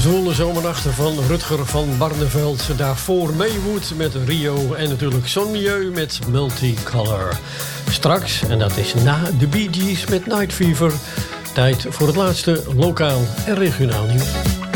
Zwoele zomernachten van Rutger van Barneveld. Daarvoor Maywood met Rio en natuurlijk Son Mieu met Multicolor. Straks, en dat is na de Bee Gees met Night Fever, tijd voor het laatste lokaal en regionaal nieuws.